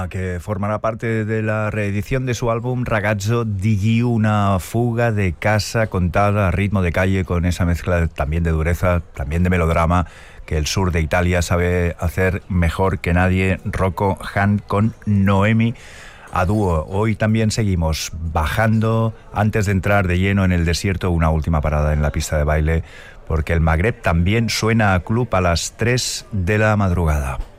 Que formará parte de la reedición de su álbum Ragazzo di una fuga de casa contada a ritmo de calle, con esa mezcla también de dureza, también de melodrama que el sur de Italia sabe hacer mejor que nadie. Rocco Hunt con Noemi a dúo. Hoy también seguimos bajando antes de entrar de lleno en el desierto, una última parada en la pista de baile, porque el Magreb también suena a club a las 3 de la madrugada.